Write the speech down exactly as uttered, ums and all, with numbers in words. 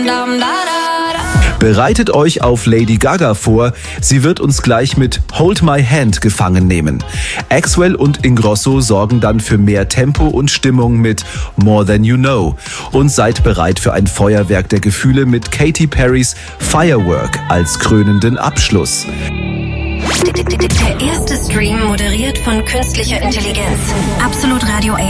Bereitet euch auf Lady Gaga vor, sie wird uns gleich mit Hold My Hand gefangen nehmen. Axwell und Ingrosso sorgen dann für mehr Tempo und Stimmung mit More Than You Know. Und seid bereit für ein Feuerwerk der Gefühle mit Katy Perrys Firework als krönenden Abschluss. Der erste Stream moderiert von künstlicher Intelligenz. Absolut Radio A